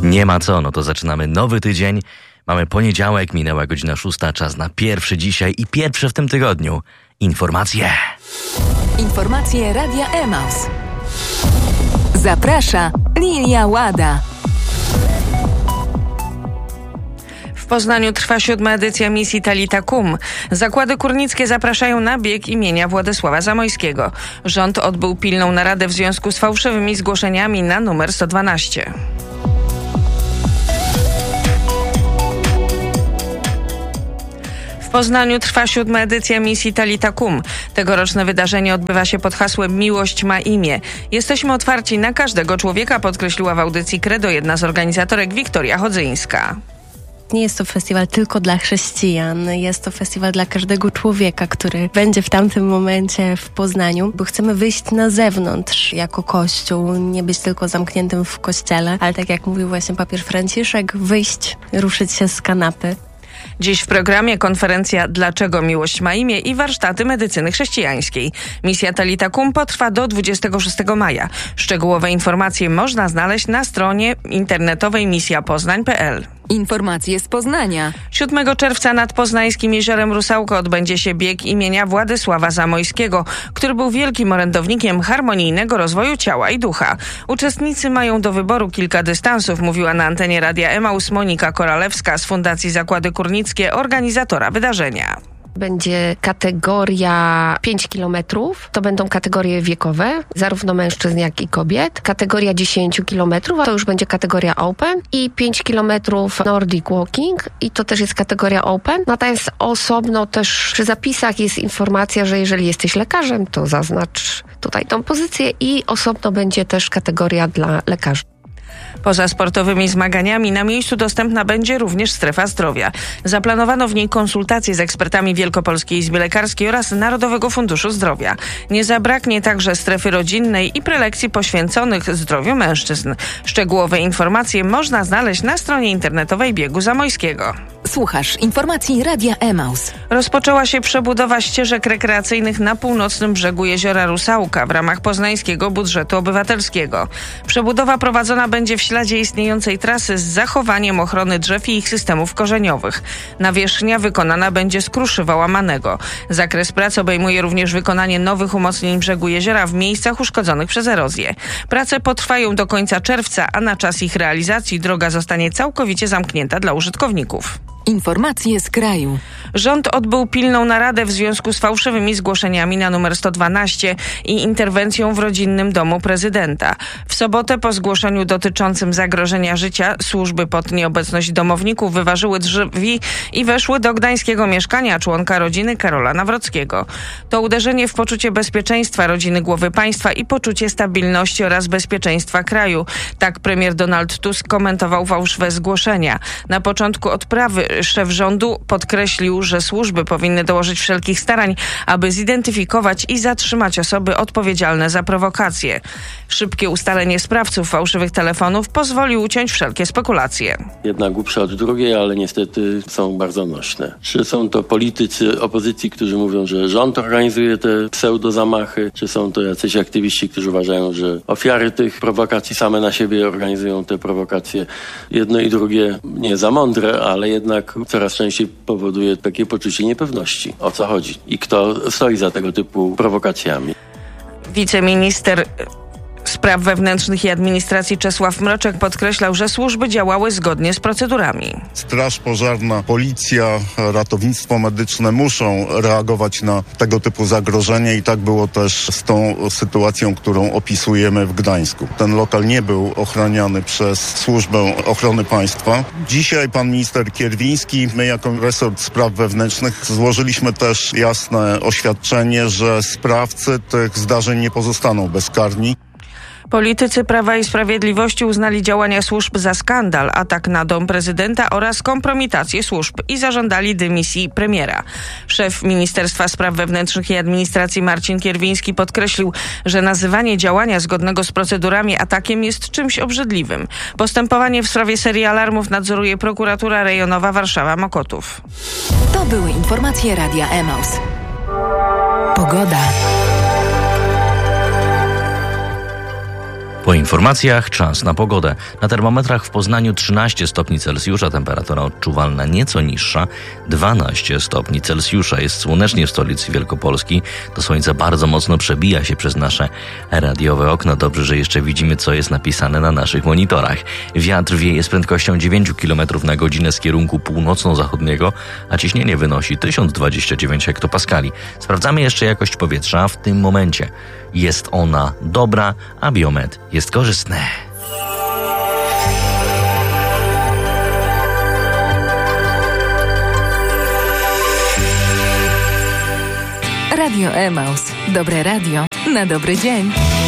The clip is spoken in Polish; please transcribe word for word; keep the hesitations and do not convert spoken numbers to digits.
Nie ma co, no to zaczynamy nowy tydzień. Mamy poniedziałek, minęła godzina szósta, czas na pierwszy dzisiaj i pierwsze w tym tygodniu. Informacje. Informacje Radia Emaus. Zaprasza Lilia Łada. W Poznaniu trwa siódma edycja misji Talita Kum. Zakłady górnickie zapraszają na bieg imienia Władysława Zamojskiego. Rząd odbył pilną naradę w związku z fałszywymi zgłoszeniami na numer sto dwanaście. W Poznaniu trwa siódma edycja misji Talita Kum. Tegoroczne wydarzenie odbywa się pod hasłem Miłość ma imię. Jesteśmy otwarci na każdego człowieka, podkreśliła w audycji Credo jedna z organizatorek Wiktoria Chodzyńska. Nie jest to festiwal tylko dla chrześcijan, jest to festiwal dla każdego człowieka, który będzie w tamtym momencie w Poznaniu, bo chcemy wyjść na zewnątrz jako Kościół, nie być tylko zamkniętym w kościele, ale tak jak mówił właśnie papież Franciszek, wyjść, ruszyć się z kanapy. Dziś w programie konferencja Dlaczego miłość ma imię i warsztaty medycyny chrześcijańskiej. Misja Talita Kum potrwa do dwudziestego szóstego maja. Szczegółowe informacje można znaleźć na stronie internetowej misja poznań kropka p l. Informacje z Poznania. siódmego czerwca nad poznańskim jeziorem Rusałko odbędzie się bieg imienia Władysława Zamojskiego, który był wielkim orędownikiem harmonijnego rozwoju ciała i ducha. Uczestnicy mają do wyboru kilka dystansów, mówiła na antenie Radia Emaus Monika Koralewska z Fundacji Zakłady Górnickie, organizatora wydarzenia. Będzie kategoria pięć kilometrów, to będą kategorie wiekowe, zarówno mężczyzn, jak i kobiet. Kategoria dziesięć kilometrów, a to już będzie kategoria Open i pięć kilometrów Nordic Walking i to też jest kategoria Open. Natomiast osobno też przy zapisach jest informacja, że jeżeli jesteś lekarzem, to zaznacz tutaj tą pozycję i osobno będzie też kategoria dla lekarzy. Poza sportowymi zmaganiami na miejscu dostępna będzie również strefa zdrowia. Zaplanowano w niej konsultacje z ekspertami Wielkopolskiej Izby Lekarskiej oraz Narodowego Funduszu Zdrowia. Nie zabraknie także strefy rodzinnej i prelekcji poświęconych zdrowiu mężczyzn. Szczegółowe informacje można znaleźć na stronie internetowej Biegu Zamojskiego. Słuchasz informacji Radia Emaus. Rozpoczęła się przebudowa ścieżek rekreacyjnych na północnym brzegu jeziora Rusałka w ramach poznańskiego budżetu obywatelskiego. Przebudowa prowadzona będzie w śladzie istniejącej trasy z zachowaniem ochrony drzew i ich systemów korzeniowych. Nawierzchnia wykonana będzie z kruszywa łamanego. Zakres prac obejmuje również wykonanie nowych umocnień brzegu jeziora w miejscach uszkodzonych przez erozję. Prace potrwają do końca czerwca, a na czas ich realizacji droga zostanie całkowicie zamknięta dla użytkowników. Informacje z kraju. Rząd odbył pilną naradę w związku z fałszywymi zgłoszeniami na numer sto dwanaście i interwencją w rodzinnym domu prezydenta. W sobotę po zgłoszeniu dotyczącym zagrożenia życia służby pod nieobecność domowników wyważyły drzwi i weszły do gdańskiego mieszkania członka rodziny Karola Nawrockiego. To uderzenie w poczucie bezpieczeństwa rodziny głowy państwa i poczucie stabilności oraz bezpieczeństwa kraju. Tak premier Donald Tusk komentował fałszywe zgłoszenia. Na początku odprawy szef rządu podkreślił, że służby powinny dołożyć wszelkich starań, aby zidentyfikować i zatrzymać osoby odpowiedzialne za prowokacje. Szybkie ustalenie sprawców fałszywych telefonów pozwoli uciąć wszelkie spekulacje. Jedna głupsza od drugiej, ale niestety są bardzo nośne. Czy są to politycy opozycji, którzy mówią, że rząd organizuje te pseudozamachy, czy są to jacyś aktywiści, którzy uważają, że ofiary tych prowokacji same na siebie organizują te prowokacje. Jedno i drugie nie za mądre, ale jednak coraz częściej powoduje takie poczucie niepewności. O co chodzi i kto stoi za tego typu prowokacjami. Wiceminister Spraw Wewnętrznych i Administracji Czesław Mroczek podkreślał, że służby działały zgodnie z procedurami. Straż pożarna, policja, ratownictwo medyczne muszą reagować na tego typu zagrożenie i tak było też z tą sytuacją, którą opisujemy w Gdańsku. Ten lokal nie był ochraniany przez Służbę Ochrony Państwa. Dzisiaj pan minister Kierwiński, my jako resort spraw wewnętrznych złożyliśmy też jasne oświadczenie, że sprawcy tych zdarzeń nie pozostaną bezkarni. Politycy Prawa i Sprawiedliwości uznali działania służb za skandal, atak na dom prezydenta oraz kompromitację służb i zażądali dymisji premiera. Szef Ministerstwa Spraw Wewnętrznych i Administracji Marcin Kierwiński podkreślił, że nazywanie działania zgodnego z procedurami atakiem jest czymś obrzydliwym. Postępowanie w sprawie serii alarmów nadzoruje prokuratura rejonowa Warszawa-Mokotów. To były informacje Radia Emaus. Pogoda. Po informacjach czas na pogodę. Na termometrach w Poznaniu trzynaście stopni Celsjusza, temperatura odczuwalna nieco niższa, dwanaście stopni Celsjusza. Jest słonecznie w stolicy Wielkopolski. To słońce bardzo mocno przebija się przez nasze radiowe okno. Dobrze, że jeszcze widzimy, co jest napisane na naszych monitorach. Wiatr wieje z prędkością dziewięć kilometrów na godzinę z kierunku północno-zachodniego, a ciśnienie wynosi tysiąc dwadzieścia dziewięć hektopaskali. Sprawdzamy jeszcze jakość powietrza. W tym momencie jest ona dobra, a Biomet jest korzystny. Radio Emaus. Dobre radio na dobry dzień.